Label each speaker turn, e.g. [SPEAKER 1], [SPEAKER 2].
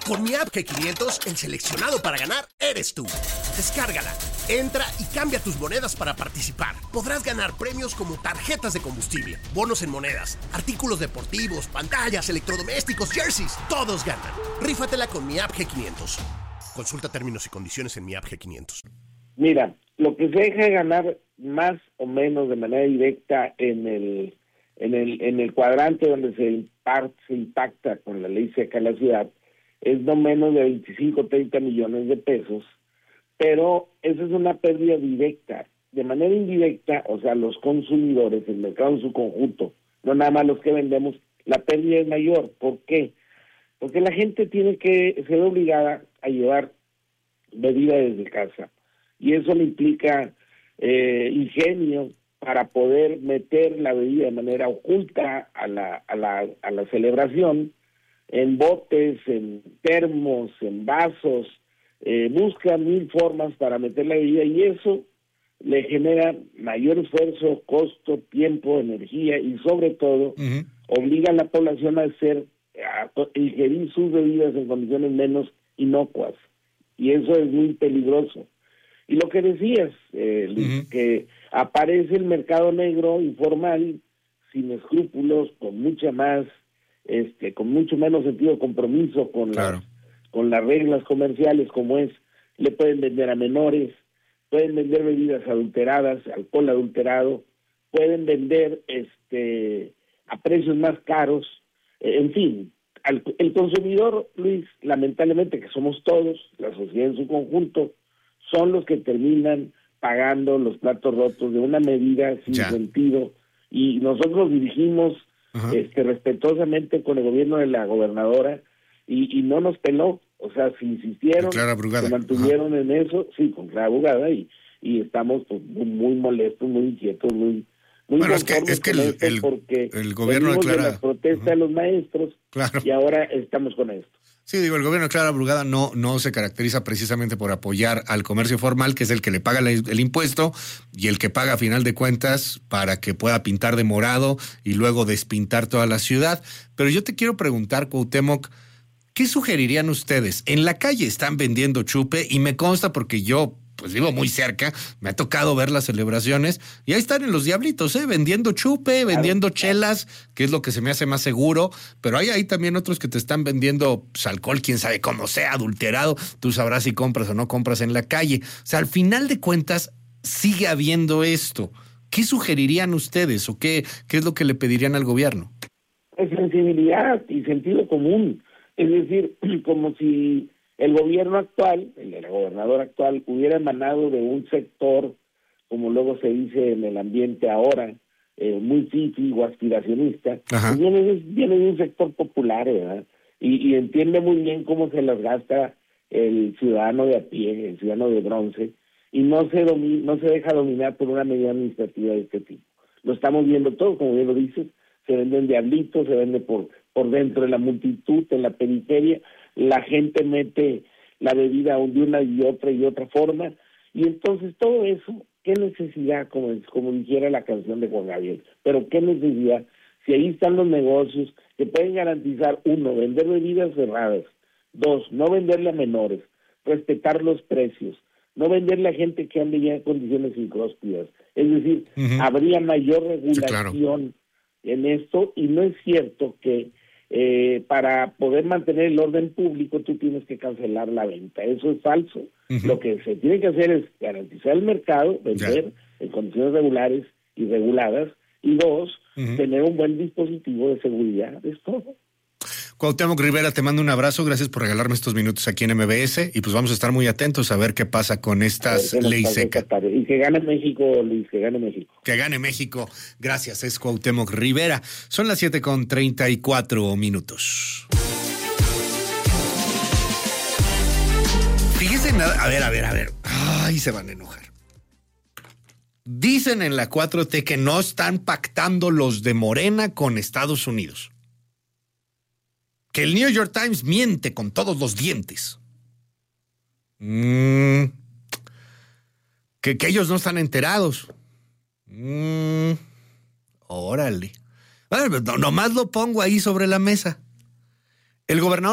[SPEAKER 1] Con mi app G500, el seleccionado para ganar eres tú. Descárgala, entra y cambia tus monedas para participar. Podrás ganar premios como tarjetas de combustible, bonos en monedas, artículos deportivos, pantallas, electrodomésticos, jerseys. Todos ganan. Rífatela con mi app G500. Consulta términos y condiciones en mi app G500.
[SPEAKER 2] Mira, lo que se deja de ganar más o menos de manera directa en el cuadrante donde se impacta con la ley seca de la ciudad es no menos de 25 30 millones de pesos, pero esa es una pérdida directa. De manera indirecta, o sea, los consumidores, el mercado en su conjunto, no nada más los que vendemos, la pérdida es mayor. ¿Por qué? Porque la gente tiene que ser obligada a llevar bebida desde casa, y eso le implica ingenio para poder meter la bebida de manera oculta a la celebración, en botes, en termos, en vasos, busca 1000 formas para meter la bebida, y eso le genera mayor esfuerzo, costo, tiempo, energía, y sobre todo obliga a la población a ingerir sus bebidas en condiciones menos inocuas, y eso es muy peligroso. Y lo que decías, Luis, que aparece el mercado negro informal, sin escrúpulos, con mucho menos sentido de compromiso con las reglas comerciales, como es, le pueden vender a menores, pueden vender bebidas adulteradas, alcohol adulterado, pueden vender a precios más caros, en fin. El consumidor, Luis, lamentablemente, que somos todos, la sociedad en su conjunto, son los que terminan pagando los platos rotos de una medida sin sentido, y nosotros dirigimos respetuosamente con el gobierno de la gobernadora, y no nos peló. O sea, si insistieron, se mantuvieron en eso, sí, con Clara Brugada, y estamos pues, muy molestos, muy inquietos, muy
[SPEAKER 3] bueno, es que el gobierno de Clara...
[SPEAKER 2] de las protestas de los maestros, y ahora estamos con esto.
[SPEAKER 3] Sí, digo, el gobierno de Clara Brugada no se caracteriza precisamente por apoyar al comercio formal, que es el que le paga el impuesto y el que paga a final de cuentas para que pueda pintar de morado y luego despintar toda la ciudad. Pero yo te quiero preguntar, Cuauhtémoc, ¿qué sugerirían ustedes? En la calle están vendiendo chupe, y me consta porque yo pues vivo muy cerca, me ha tocado ver las celebraciones, y ahí están en los diablitos, vendiendo chupe, vendiendo chelas, que es lo que se me hace más seguro, pero hay ahí también otros que te están vendiendo pues, alcohol, quién sabe cómo sea, adulterado, tú sabrás si compras o no compras en la calle. O sea, al final de cuentas, sigue habiendo esto. ¿Qué sugerirían ustedes o qué es lo que le pedirían al gobierno?
[SPEAKER 2] Es sensibilidad y sentido común, es decir, como si el gobierno actual, el de la gobernadora actual, hubiera emanado de un sector, como luego se dice en el ambiente ahora, muy fifi o aspiracionista, viene de un sector popular, ¿verdad? Y entiende muy bien cómo se las gasta el ciudadano de a pie, el ciudadano de bronce, y no se deja dominar por una medida administrativa de este tipo. Lo estamos viendo todo, como bien lo dices, se venden diablitos, se vende por dentro de la multitud, en la periferia, la gente mete la bebida de una y otra forma, y entonces todo eso, ¿qué necesidad? Como dijera la canción de Juan Gabriel, pero ¿qué necesidad? Si ahí están los negocios que pueden garantizar, 1, vender bebidas cerradas, 2, no venderle a menores, respetar los precios, no venderle a gente que ande ya en condiciones incróspidas, es decir, habría mayor regulación en esto, y no es cierto que para poder mantener el orden público tú tienes que cancelar la venta. Eso es falso. Lo que se tiene que hacer es garantizar el mercado, vender en condiciones regulares y reguladas, y 2, tener un buen dispositivo de seguridad. Es todo.
[SPEAKER 3] Cuauhtémoc Rivera, te mando un abrazo, gracias por regalarme estos minutos aquí en MBS, y pues vamos a estar muy atentos a ver qué pasa con estas leyes secas.
[SPEAKER 2] Y que gane México, Luis, que gane México.
[SPEAKER 3] Que gane México. Gracias, es Cuauhtémoc Rivera. Son las 7:34. Fíjense, a ver. Ay, se van a enojar. Dicen en la 4T que no están pactando los de Morena con Estados Unidos. Que el New York Times miente con todos los dientes. Que ellos no están enterados. Órale. Bueno, nomás lo pongo ahí sobre la mesa. El gobernador